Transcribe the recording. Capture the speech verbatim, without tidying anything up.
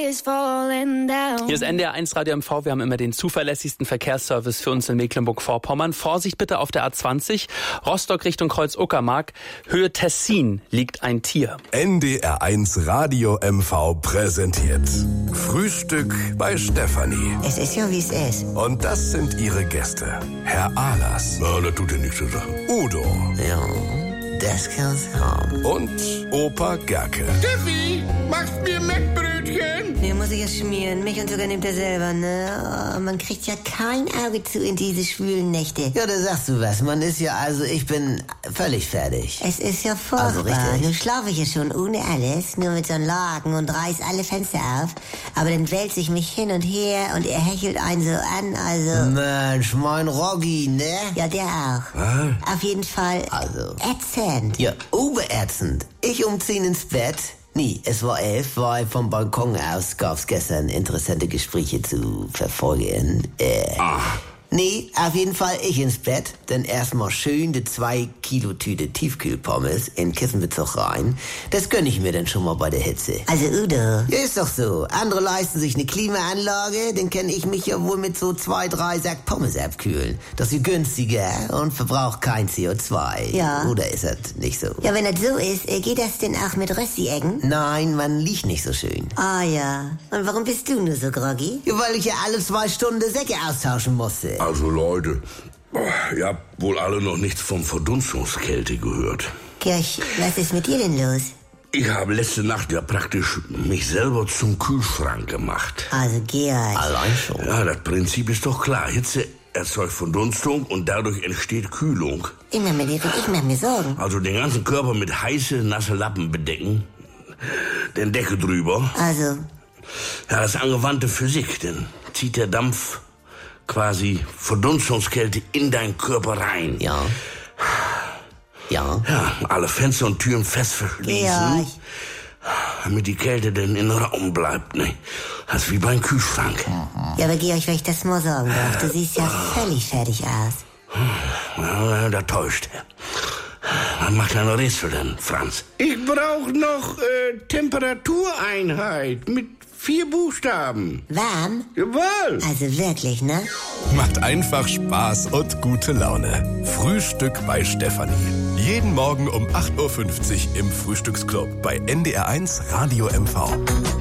is falling down. Hier ist N D R eins Radio M V. Wir haben immer den zuverlässigsten Verkehrsservice für uns in Mecklenburg-Vorpommern. Vorsicht bitte auf der A zwanzig, Rostock Richtung Kreuz-Uckermark. Höhe Tessin liegt ein Tier. N D R eins Radio M V präsentiert Frühstück bei Stefanie. Es ist ja, wie es ist. Und das sind ihre Gäste. Herr Ahlers. Na, das tut ja nichts zur Sache. Udo. Ja, das kann's haben. Und Opa Gerke. Steffi, machst mir Mettbrötchen? Nee, muss ich es schmieren. Mich und sogar nimmt er selber, ne? Oh, man kriegt ja kein Auge zu in diese schwülen Nächte. Ja, da sagst du was. Man ist ja, also ich bin völlig fertig. Es ist ja furchtbar. Also richtig. Nun schlafe ich ja schon ohne alles, nur mit so einem Laken und reiß alle Fenster auf. Aber dann wälze ich mich hin und her und er hechelt einen so an, also... Mensch, mein Roggi, ne? Ja, der auch. Was? Auf jeden Fall Also. ätzend. Ja, oberätzend. Ich umziehen ins Bett. Nie, es war elf, weil vom Balkon aus gab's gestern interessante Gespräche zu verfolgen. Äh, Ach. Nee, auf jeden Fall ich ins Bett, dann erstmal schön die zwei Kilo Tüte Tiefkühlpommes in Kissenbezug rein. Das gönn ich mir dann schon mal bei der Hitze. Also Udo. Ja, ist doch so. Andere leisten sich eine Klimaanlage, dann kann ich mich ja wohl mit so zwei, drei Sack Pommes abkühlen. Das ist günstiger und verbraucht kein C O zwei. Ja. Oder ist das nicht so? Ja, wenn das so ist, äh, geht das denn auch mit Rösti-Eggen? Nein, man liegt nicht so schön. Ah ja. Und warum bist du nur so groggy? Ja, weil ich ja alle zwei Stunden Säcke austauschen musste. Also Leute, ihr habt wohl alle noch nichts vom Verdunstungskälte gehört. Georg, was ist mit dir denn los? Ich habe letzte Nacht ja praktisch mich selber zum Kühlschrank gemacht. Also Georg. Allein schon. Ja, das Prinzip ist doch klar. Hitze erzeugt Verdunstung und dadurch entsteht Kühlung. Ich mach mir, ich mach mir Sorgen. Also den ganzen Körper mit heiße, nasse Lappen bedecken, den Deckel drüber. Also, Ja, das ist angewandte Physik, denn zieht der Dampf quasi Verdunstungskälte in deinen Körper rein. Ja. Ja. Ja, alle Fenster und Türen fest verschließen, Georg. damit die Kälte denn in Raum bleibt, ne? Das ist wie beim Kühlschrank. Ja, aber Georg, wenn ich das mal sagen darf, du siehst ja völlig fertig aus. Ja, da täuscht er. Was macht ein Rätsel denn, Franz? Ich brauche noch äh, Temperatureinheit mit vier Buchstaben. Warm? Jawohl. Also wirklich, ne? Macht einfach Spaß und gute Laune. Frühstück bei Stefanie. Jeden Morgen um acht Uhr fünfzig im Frühstücksclub bei N D R eins Radio M V.